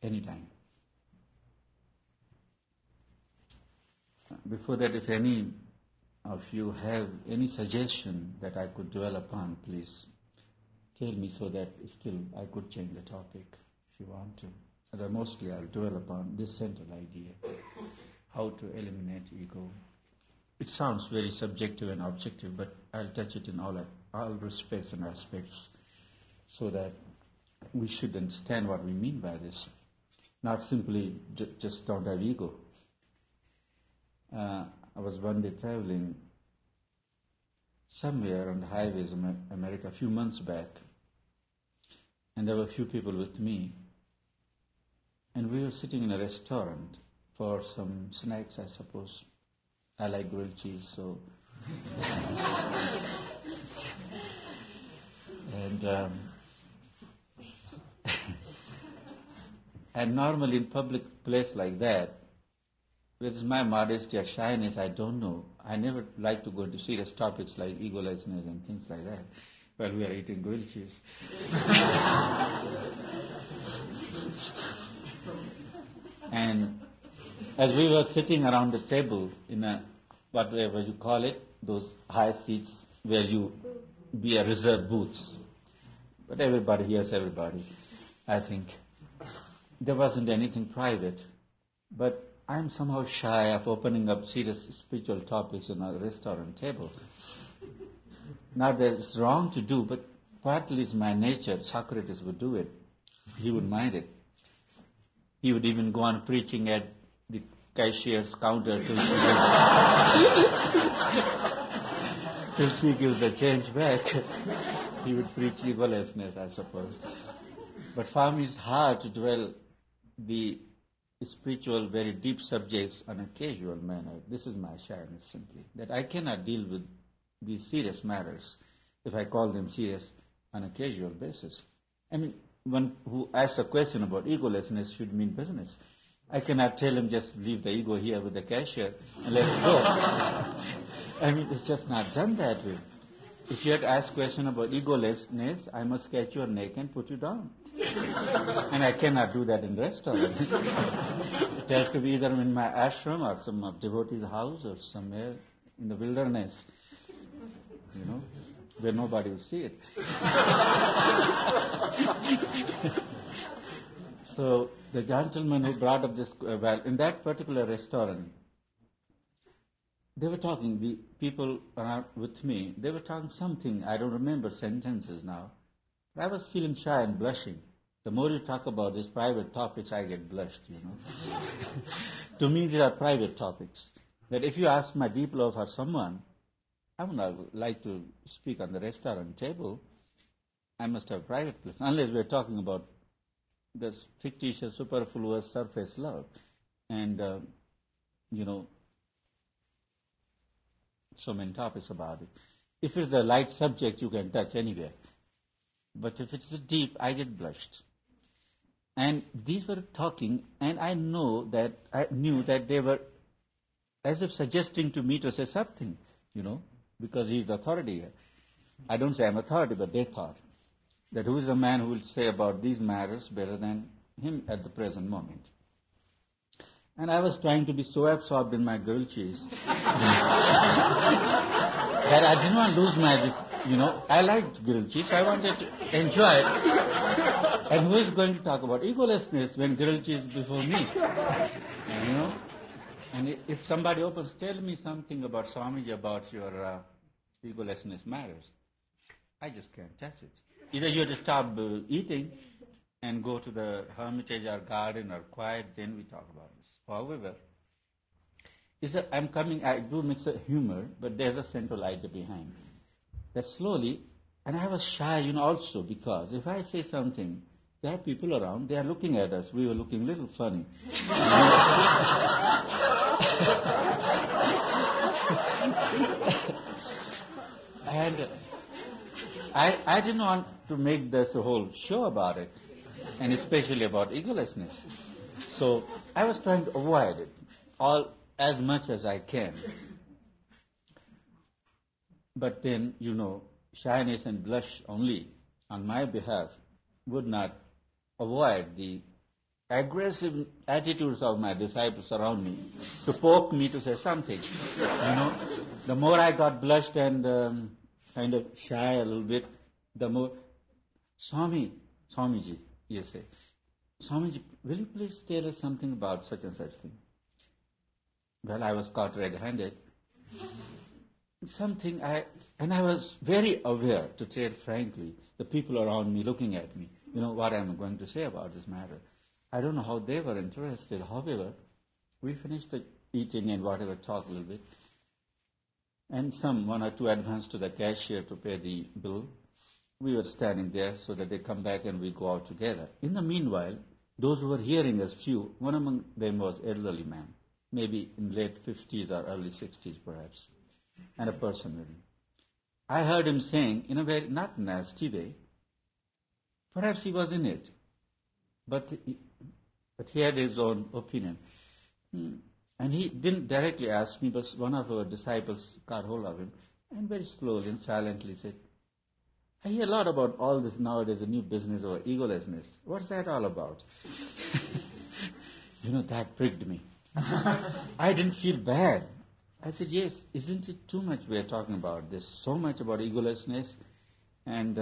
anytime. Before that, if any of you have any suggestion that I could dwell upon, please tell me so that still I could change the topic if you want to. Although mostly I'll dwell upon this central idea, how to eliminate ego. It sounds very subjective and objective, but I'll touch it in all respects and aspects so that we should understand what we mean by this. Not simply just don't have ego. I was one day traveling somewhere on the highways of America a few months back, and there were a few people with me, and we were sitting in a restaurant for some snacks, I suppose. I like grilled cheese, so... And normally in public place like that, with my modesty or shyness, I don't know. I never like to go into serious topics like egolessness and things like that while we are eating grilled cheese. And as we were sitting around the table in a, whatever you call it, those high seats where you be a reserved booths. But everybody hears everybody, I think. There wasn't anything private, but I'm somehow shy of opening up serious spiritual topics on a restaurant table. Not that it's wrong to do, but partly it's my nature. Socrates would do it. He would mind it. He would even go on preaching at the cashier's counter till she gives the change back. He would preach egolessness, I suppose. But for me it's hard to dwell the spiritual, very deep subjects on a casual manner. This is my shyness simply, that I cannot deal with these serious matters, if I call them serious, on a casual basis. I mean, one who asks a question about egolessness should mean business. I cannot tell him just leave the ego here with the cashier and let it go. I mean, it's just not done that way. If you had asked a question about egolessness, I must catch your neck and put you down. And I cannot do that in restaurant. It has to be either in my ashram or some devotee's house or somewhere in the wilderness, where nobody will see it. So the gentleman who brought up this, in that particular restaurant, they were talking, the people around with me, they were talking something, I don't remember sentences now. I was feeling shy and blushing. The more you talk about these private topics, I get blushed, To me, these are private topics. That if you ask my deep love for someone, I would not like to speak on the restaurant table. I must have private place, unless we're talking about this fictitious, superfluous, surface love. And, so many topics about it. If it's a light subject, you can touch anywhere. But if it's deep, I get blushed. And these were talking, and I knew that they were as if suggesting to me to say something, because he is the authority here. I don't say I'm authority, but they thought that who is the man who will say about these matters better than him at the present moment. And I was trying to be so absorbed in my grilled cheese that I did not lose I liked grilled cheese, so I wanted to enjoy it. And who is going to talk about egolessness when grilled cheese is before me? And if somebody opens, tell me something about Swamiji, about your egolessness matters, I just can't touch it. Either you have to stop eating and go to the hermitage or garden or quiet, then we talk about this. However, I do mix a humor, but there's a central idea behind. That slowly, and I was shy, also, because if I say something, there are people around, they are looking at us. We were looking a little funny. And I didn't want to make this a whole show about it, and especially about egolessness. So I was trying to avoid it as much as I can. But then, shyness and blush only on my behalf would not avoid the aggressive attitudes of my disciples around me to poke me to say something. The more I got blushed and kind of shy a little bit, the more, Swamiji, you say, Swamiji, will you please tell us something about such and such thing? Well, I was caught red-handed. And I was very aware, to tell frankly, the people around me looking at me, what I'm going to say about this matter. I don't know how they were interested. However, we finished the eating and whatever, talk a little bit. And one or two advanced to the cashier to pay the bill. We were standing there so that they come back and we go out together. In the meanwhile, those who were hearing us, one among them was elderly man, maybe in late 50s or early 60s perhaps, and a person maybe. I heard him saying, in a very not nasty way, perhaps he was in it, but he had his own opinion. And he didn't directly ask me, but one of our disciples got hold of him and very slowly and silently said, I hear a lot about all this nowadays, a new business or egolessness. What's that all about? That pricked me. I didn't feel bad. I said, yes, isn't it too much we are talking about? There's so much about egolessness and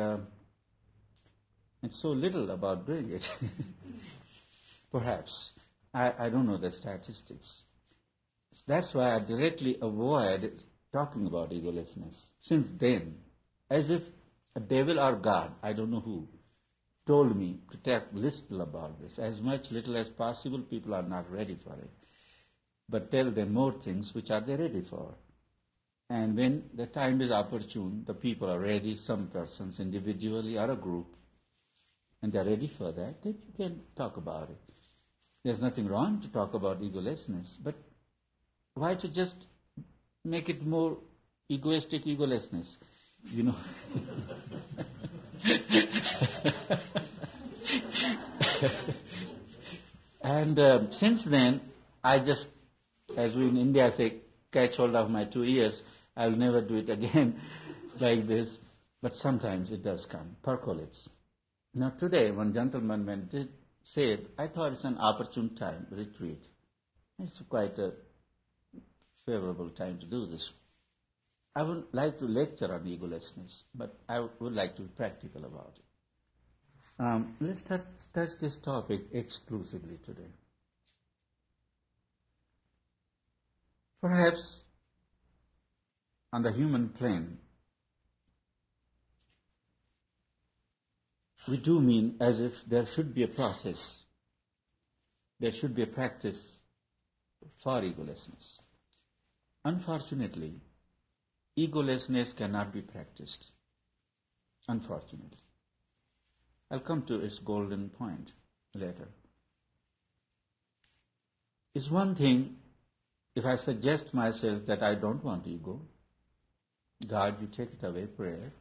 so little about doing it. Perhaps. I don't know the statistics. That's why I directly avoid talking about egolessness. Since then, as if a devil or God, I don't know who, told me to talk little about this. As little as possible, people are not ready for it. But tell them more things which are they ready for. And when the time is opportune, the people are ready, some persons individually or a group, and they're ready for that, then you can talk about it. There's nothing wrong to talk about egolessness, but why to just make it more egoistic egolessness? And since then, I just, as we in India say, catch hold of my 2 ears. I'll never do it again like this. But sometimes it does come, percolates. Now today, one gentleman said, I thought it's an opportune time, retreat. It's quite a favorable time to do this. I would like to lecture on egolessness, but I would like to be practical about it. Let's touch this topic exclusively today. Perhaps on the human plane, we do mean as if there should be a process, there should be a practice for egolessness. Unfortunately, egolessness cannot be practiced. Unfortunately. I'll come to its golden point later. It's one thing if I suggest myself that I don't want ego, God, you take it away, prayer,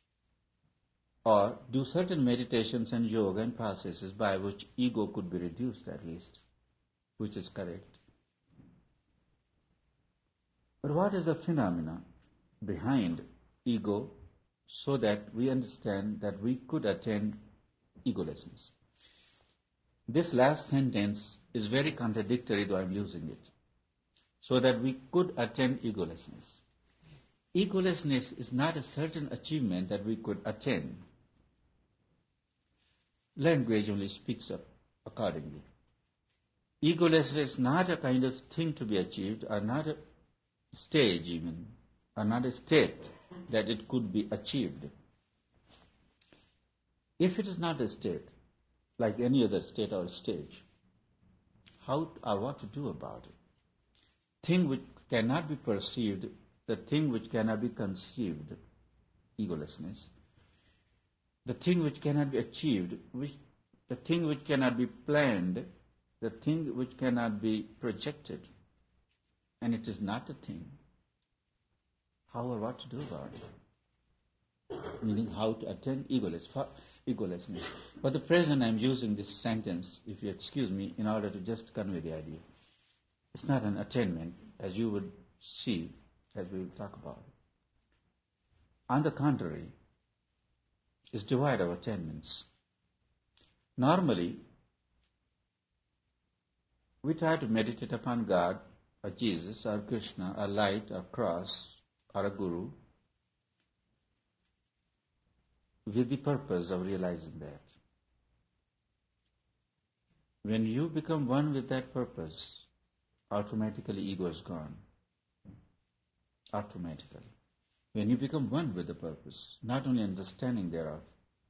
or do certain meditations and yoga and processes by which ego could be reduced at least, which is correct. But what is the phenomena behind ego so that we understand that we could attain egolessness? This last sentence is very contradictory, though I'm using it. So that we could attain egolessness. Egolessness is not a certain achievement that we could attain. Language only speaks up accordingly. Egolessness is not a kind of thing to be achieved, or not a stage even, or not a state that it could be achieved. If it is not a state, like any other state or stage, how or what to do about it? Thing which cannot be perceived, the thing which cannot be conceived, egolessness. The thing which cannot be achieved, the thing which cannot be planned, the thing which cannot be projected, and it is not a thing. How or what to do about it? Meaning how to attain egolessness. For the present, I'm using this sentence, if you excuse me, in order to just convey the idea. It's not an attainment, as you would see, as we will talk about it. On the contrary, it's devoid of attainments. Normally, We try to meditate upon God, or Jesus, or Krishna, or light, or cross, or a guru, with the purpose of realizing that. When you become one with that purpose, automatically ego is gone. Automatically. When you become one with the purpose, not only understanding thereof,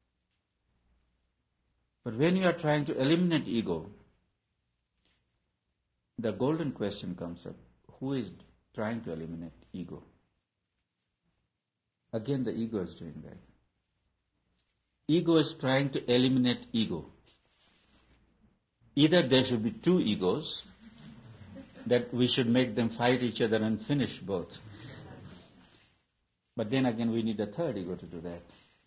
but when you are trying to eliminate ego, the golden question comes up. Who is trying to eliminate ego? Again, the ego is doing that. Ego is trying to eliminate ego. Either there should be two egos, that we should make them fight each other and finish both. But then again, we need a third ego to do that.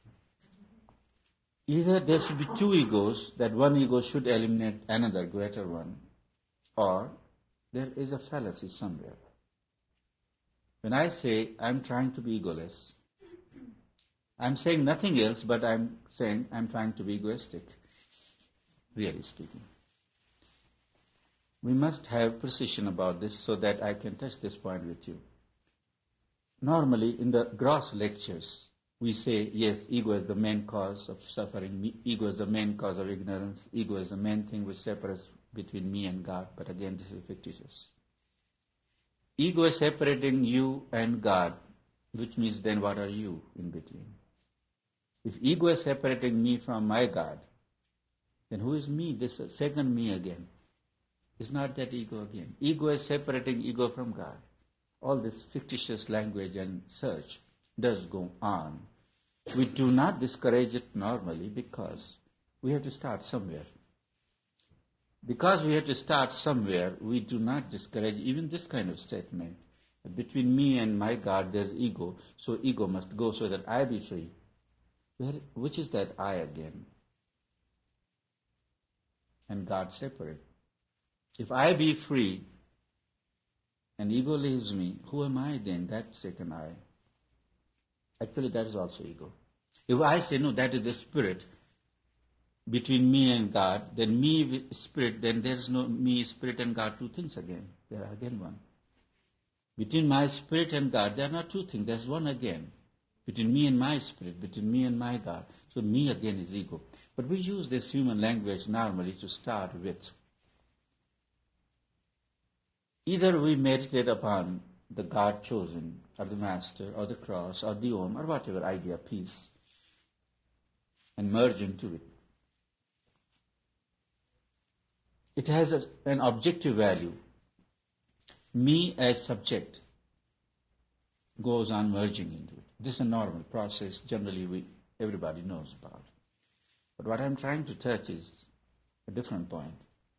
Either there should be two egos, that one ego should eliminate another greater one, or there is a fallacy somewhere. When I say I'm trying to be egoless, I'm saying nothing else, but I'm saying I'm trying to be egoistic, really speaking. We must have precision about this so that I can touch this point with you. Normally, in the gross lectures, we say, yes, ego is the main cause of suffering, ego is the main cause of ignorance, ego is the main thing which separates between me and God, but again, this is fictitious. Ego is separating you and God, which means then what are you in between? If ego is separating me from my God, then who is me, this second me again? It's not that ego again. Ego is separating ego from God. All this fictitious language and search does go on. We do not discourage it normally because we have to start somewhere. Because we have to start somewhere, we do not discourage even this kind of statement. Between me and my God there's ego, so ego must go so that I be free. Which is that I again? And God separate. If I be free and ego leaves me, who am I then? That second I. Actually, that is also ego. If I say, no, that is the spirit between me and God, then me with spirit, then there is no me, spirit and God, two things again. There are again one. Between my spirit and God, there are not two things, there's one again. Between me and my spirit, between me and my God. So me again is ego. But we use this human language normally to start with. Either we meditate upon the God chosen, or the Master, or the cross, or the Om, or whatever idea, peace, and merge into it. It has an objective value. Me as subject goes on merging into it. This is a normal process, generally everybody knows about. But what I'm trying to touch is a different point.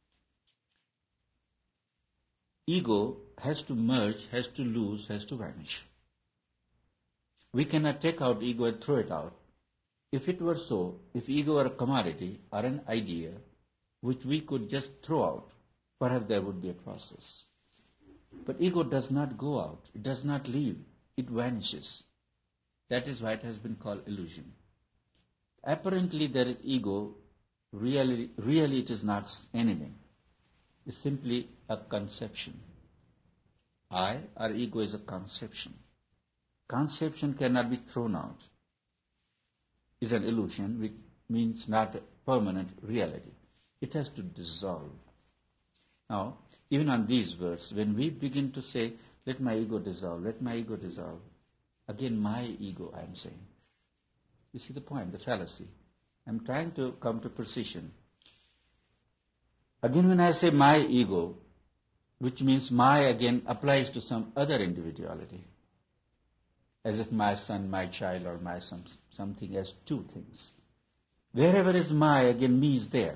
Ego has to merge, has to lose, has to vanish. We cannot take out ego and throw it out. If it were so, if ego were a commodity or an idea which we could just throw out, perhaps there would be a process. But ego does not go out, it does not leave, it vanishes. That is why it has been called illusion. Apparently there is ego, really it is not anything. It's simply a conception. I or ego is a conception. Conception cannot be thrown out. It's an illusion, which means not a permanent reality. It has to dissolve. Now, even on these words, when we begin to say, let my ego dissolve, let my ego dissolve, again my ego I am saying. You see the point, the fallacy. I'm trying to come to precision. Again, when I say my ego, which means my again applies to some other individuality, as if my son, my child, or my something as two things. Wherever is my, again me is there.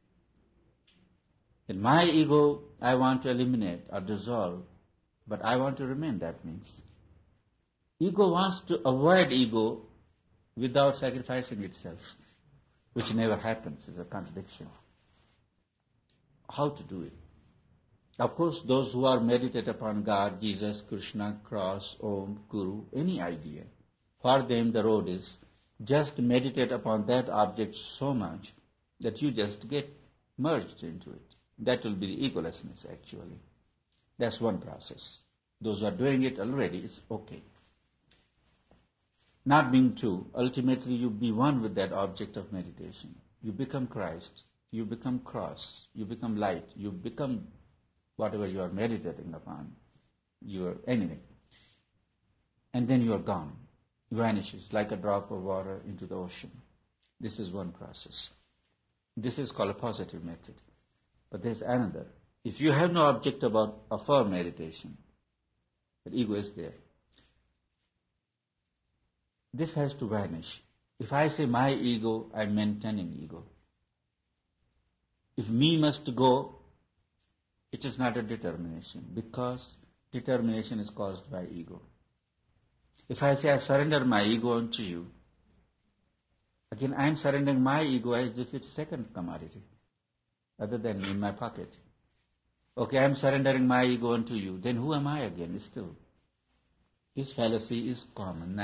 In my ego, I want to eliminate or dissolve, but I want to remain, that means. Ego wants to avoid ego without sacrificing itself, which never happens, is a contradiction. How to do it? Of course, those who are meditate upon God, Jesus, Krishna, cross, Om, Guru, any idea, for them the road is just meditate upon that object so much that you just get merged into it. That will be the egolessness actually. That's one process. Those who are doing it already is okay. Not being two, ultimately you be one with that object of meditation. You become Christ, you become cross, you become light, you become whatever you are meditating upon, your anything. And then you are gone. Vanishes like a drop of water into the ocean. This is one process. This is called a positive method. But there's another. If you have no object of our meditation, the ego is there. This has to vanish. If I say my ego, I'm maintaining ego. If me must go, it is not a determination, because determination is caused by ego. If I say I surrender my ego unto you, again I am surrendering my ego as if it's second commodity, other than in my pocket. Okay, I am surrendering my ego unto you, then who am I again still? This fallacy is common,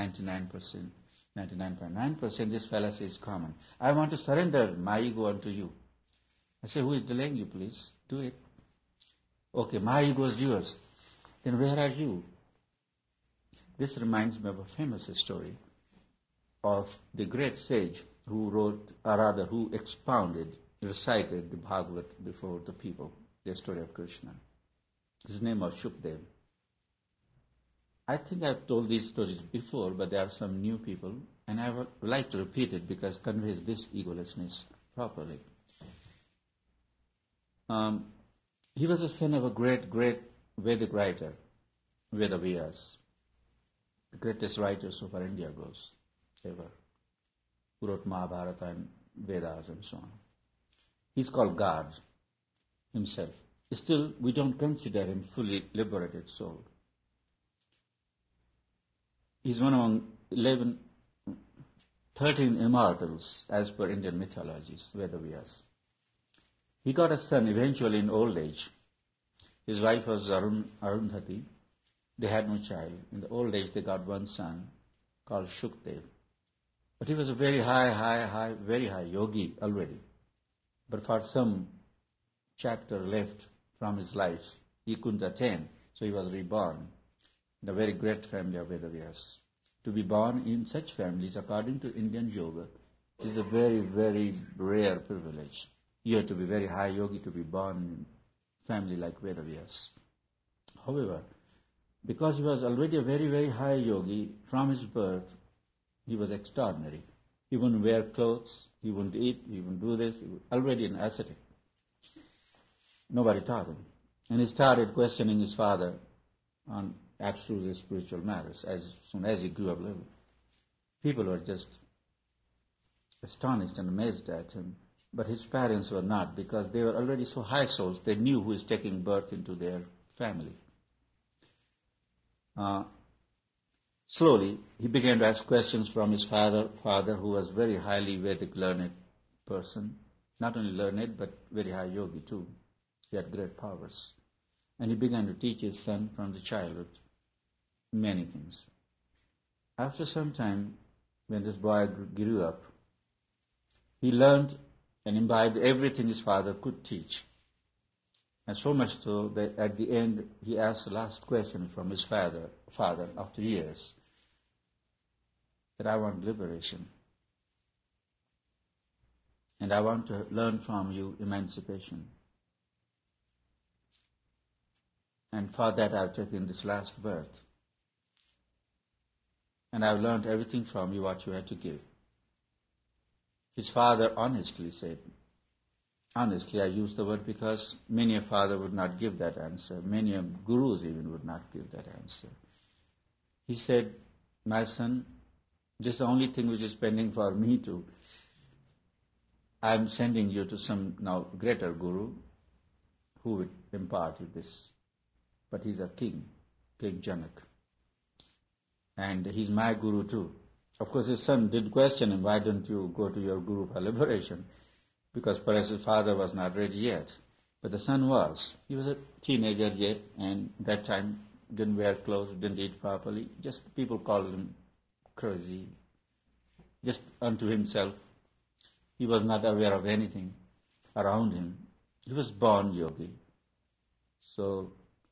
99.9% this fallacy is common. I want to surrender my ego unto you. I say, who is delaying you, please? Do it. Okay, my ego is yours. Then where are you? This reminds me of a famous story of the great sage who wrote, or rather who expounded, recited the Bhagavad before the people, the story of Krishna. His name was Shukdev. I think I've told these stories before, but there are some new people, and I would like to repeat it because it conveys this egolessness properly. He was the son of a great Vedic writer, Vedavyas, the greatest writer so far India goes, ever, who wrote Mahabharata and Vedas and so on. He's called God himself. Still, we don't consider him fully liberated soul. He's one among 13 immortals as per Indian mythologies, Vedavyas. He got a son eventually in old age. His wife was Arundhati. They had no child. In the old age they got one son called Shukdev. But he was a very very high yogi already. But for some chapter left from his life, he couldn't attain, so he was reborn in a very great family of Vedavyas. To be born in such families, according to Indian yoga, is a very, very rare privilege. You have to be very high yogi to be born in a family like Vedavyas. However, because he was already a very, very high yogi, from his birth, he was extraordinary. He wouldn't wear clothes, he wouldn't eat, he wouldn't do this, he was already an ascetic. Nobody taught him. And he started questioning his father on abstruse spiritual matters as soon as he grew up a little. People were just astonished and amazed at him, but his parents were not, because they were already so high souls, they knew who is taking birth into their family. Slowly, he began to ask questions from his father, who was very highly Vedic learned person, not only learned, but very high yogi too. He had great powers. And he began to teach his son from the childhood many things. After some time, when this boy grew up, he learned and imbibed everything his father could teach. And so much so that at the end he asked the last question from his father after years, that I want liberation. And I want to learn from you emancipation. And for that I've taken this last birth. And I've learned everything from you what you had to give. His father honestly said, honestly I use the word because many a father would not give that answer. Many a gurus even would not give that answer. He said, my son, this is the only thing which is pending for me to. I'm sending you to some now greater guru who would impart you this. But he's a king, King Janak. And he's my guru too. Of course his son did question him, why don't you go to your guru for liberation? Because perhaps his father was not ready yet. But the son was. He was a teenager yet, and that time didn't wear clothes, didn't eat properly. Just people called him crazy, just unto himself. He was not aware of anything around him. He was born yogi. So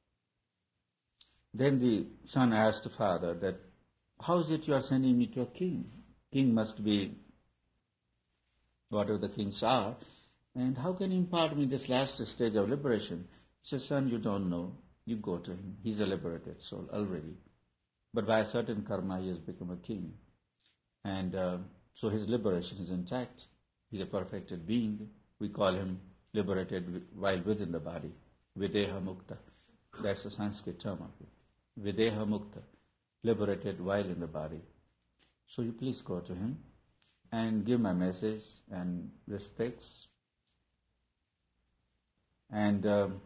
then the son asked the father that, how is it you are sending me to a king? King must be whatever the kings are. And how can he impart me this last stage of liberation? He says, son, you don't know. You go to him. He's a liberated soul already. But by a certain karma, he has become a king. And so his liberation is intact. He's a perfected being. We call him liberated while within the body. Videha mukta. That's the Sanskrit term of it. Videha mukta. Liberated while in the body. So you please go to him and give my message and respects. And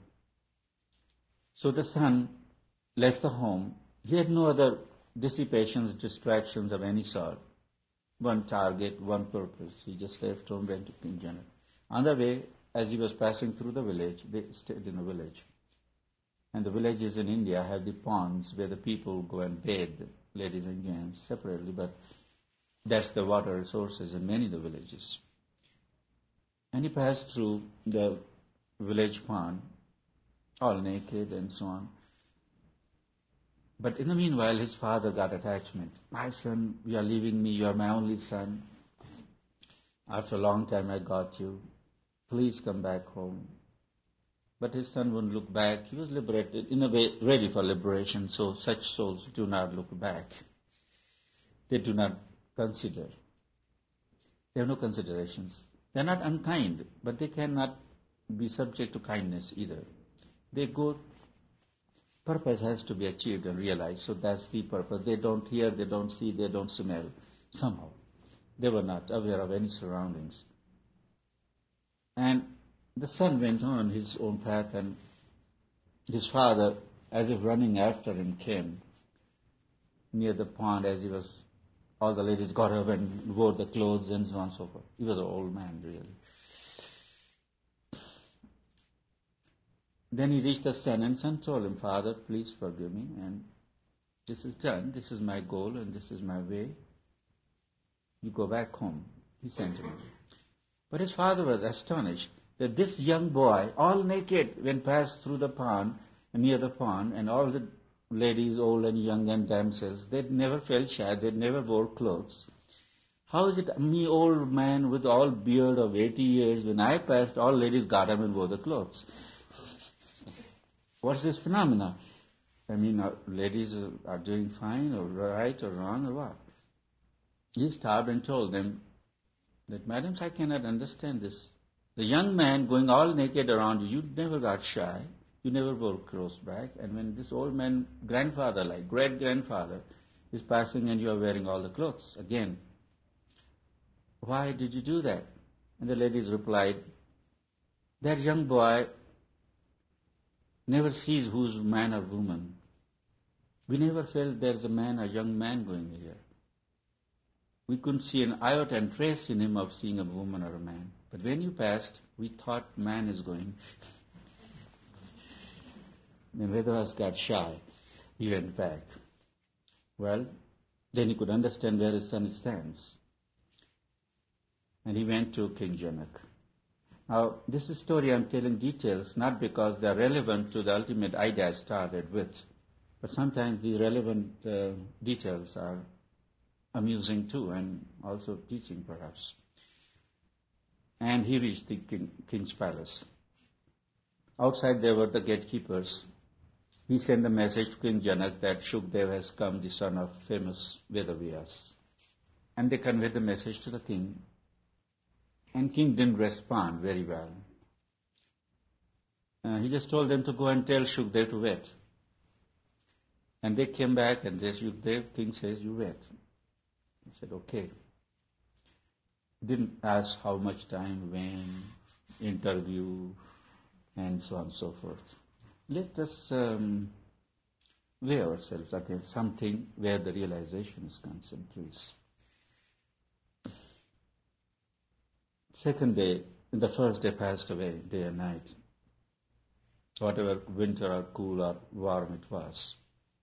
so the son left the home. He had no other dissipations, distractions of any sort. One target, one purpose. He just left home, went to King Janak. On the way, as he was passing through the village, they stayed in a village. And the villages in India have the ponds where the people go and bathe, ladies and gents, separately, but that's the water resources in many of the villages. And he passed through the village pond, all naked and so on. But in the meanwhile, his father got attachment. My son, you are leaving me, you are my only son. After a long time I got you. Please come back home. But his son wouldn't look back. He was liberated, in a way, ready for liberation. So such souls do not look back. They do not consider. They have no considerations. They are not unkind, but they cannot be subject to kindness either. They go, purpose has to be achieved and realized, so that's the purpose. They don't hear, they don't see, they don't smell. Somehow, they were not aware of any surroundings. And the son went on his own path, and his father, as if running after him, came near the pond as he was, all the ladies got up and wore the clothes and so on and so forth. He was an old man, really. Then he reached the son, and son told him, Father, please forgive me, and this is done, this is my goal, and this is my way. You go back home. He sent him. But his father was astonished that this young boy, all naked, when passed through the pond, near the pond, and all the ladies, old and young and damsels, they never felt shy, they never wore clothes. How is it me, old man with all beard of 80 years, when I passed, all ladies got up and wore the clothes? What's this phenomena? I mean, ladies are doing fine or right or wrong or what? He stopped and told them that, madams, I cannot understand this. The young man going all naked around you, you never got shy, you never wore clothes back, and when this old man, grandfather, like great-grandfather, is passing and you are wearing all the clothes again, why did you do that? And the ladies replied, that young boy never sees who's man or woman. We never felt there's a man or young man going here. We couldn't see an iota and trace in him of seeing a woman or a man. But when you passed, we thought man is going. Then Vedas got shy. He went back. Well, then he could understand where his son stands. And he went to King Janak. Now, this is a story I'm telling details, not because they're relevant to the ultimate idea I started with, but sometimes the relevant details are amusing too, and also teaching perhaps. And he reached the king's palace. Outside there were the gatekeepers. He sent a message to King Janak that Shukdev has come, the son of famous Vedavyas. And they conveyed the message to the king. And king didn't respond very well. He just told them to go and tell Shukdev to wait. And they came back and said, Shukdev, king says you wait. He said, okay. Didn't ask how much time, when, interview, and so on and so forth. Let us weigh ourselves against something where the realization is concerned, please. Second day, the first day passed away, day and night. Whatever winter or cool or warm it was.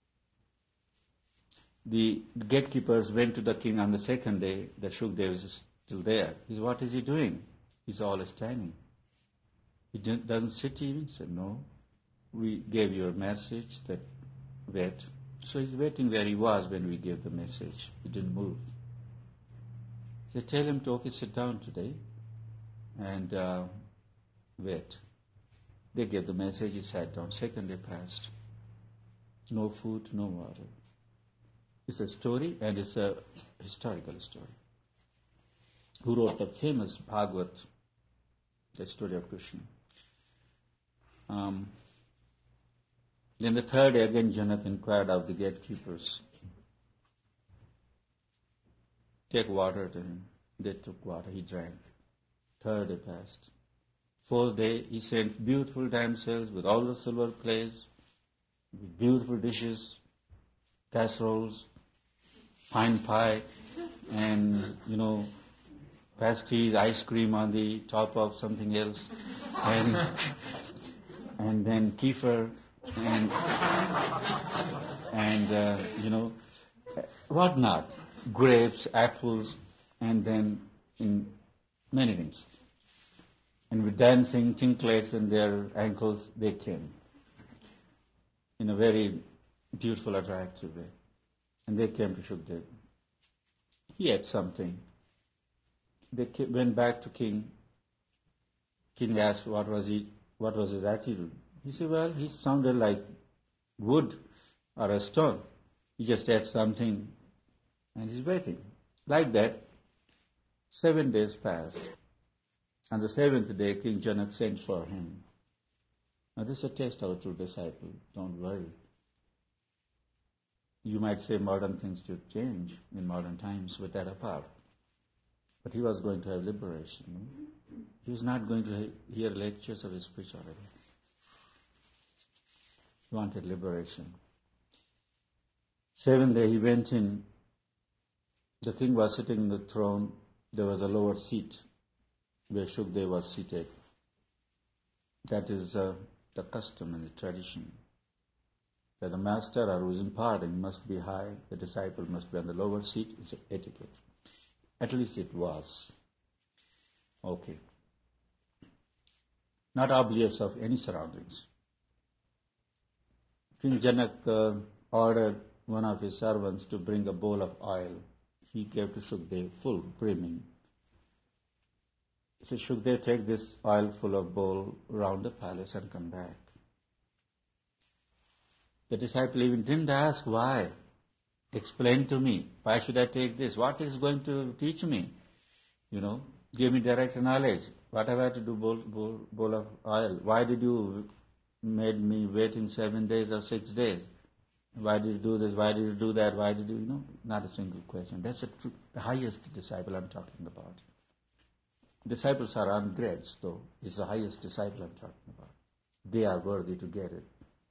The gatekeepers went to the king on the second day, that Shukdev is still there. He said, what is he doing? He's all standing. He doesn't sit even. He said, no, we gave you a message that wait. So he's waiting where he was when we gave the message. He didn't move. They tell him to, okay, sit down today and wait. They gave the message, he sat down. Second day passed. No food, no water. It's a story, and it's a historical story. Who wrote the famous Bhagavad, the story of Krishna. Then the third day again Janak inquired of the gatekeepers, take water to him. They took water, he drank. Third day passed. Fourth day he sent beautiful damsels with all the silver plates, with beautiful dishes, casseroles, fine pie, and pasties, ice cream on the top of something else, and then kefir, and whatnot, grapes, apples, and then in many things. And with dancing tinklets in their ankles, they came in a very beautiful, attractive way. And they came to Shukdev. He had something. They went back to king. King asked what was his attitude. He said, well, he sounded like wood or a stone. He just had something and he's waiting. Like that, 7 days passed. On the 7th day, King Janak sent for him. Now this is a test of a true disciple. Don't worry. You might say modern things should change in modern times, but that apart. But he was going to have liberation. He was not going to hear lectures of his spirituality. He wanted liberation. 7th day he went in. The king was sitting in the throne. There was a lower seat where Shukdev was seated. That is the custom and the tradition. That the master or who is imparting must be high, the disciple must be on the lower seat. It's etiquette. At least it was. Okay. Not oblivious of any surroundings. King Janak ordered one of his servants to bring a bowl of oil. He gave to Shukdev, full, brimming. He said, Shukdev, take this oil full of bowl round the palace and come back. The disciple even didn't ask why. Explain to me. Why should I take this? What is going to teach me? Give me direct knowledge. What have I to do bowl of oil? Why did you made me wait in 7 days or 6 days? Why did you do this? Why did you do that? Why did you, Not a single question. That's the highest disciple I'm talking about. Disciples are on grades, though. It's the highest disciple I'm talking about. They are worthy to get it.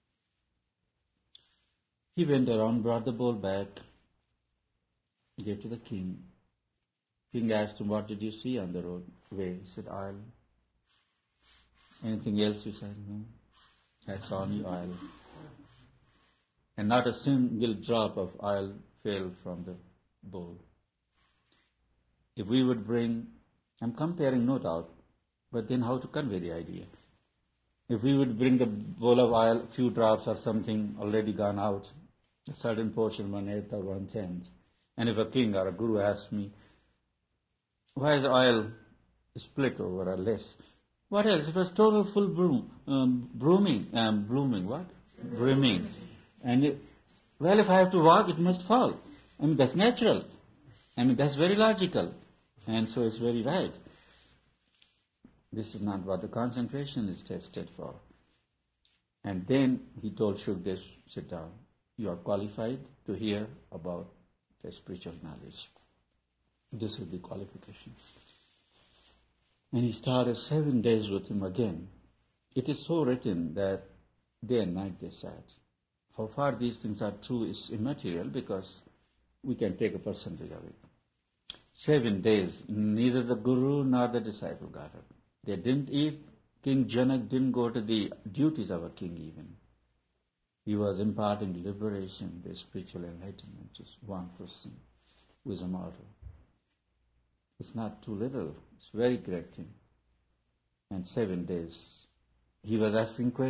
He went around, brought the bowl back, gave to the king. King asked him, what did you see on the roadway? He said, oil. Anything else? He said, no. I saw only oil. And not a single drop of oil fell from the bowl. If we would bring, I'm comparing no doubt, but then how to convey the idea? If we would bring the bowl of oil, few drops or something already gone out, a certain portion, 1/8 or 1/10, and if a king or a guru asks me, why is oil split over or less? What else? It was total full brimming. And if I have to walk, it must fall. That's natural. That's very logical. And so it's very right. This is not what the concentration is tested for. And then he told Shukdev, sit down. You are qualified to hear about the spiritual knowledge. This is the qualification. And he started 7 days with him again. It is so written that day and night they sat. How far these things are true is immaterial because we can take a percentage of it. 7 days, neither the guru nor the disciple got up. They didn't eat. King Janak didn't go to the duties of a king even. He was imparting liberation, the spiritual enlightenment, just one person who is immortal. It's not too little. It's a very great thing. And 7 days he was asking questions.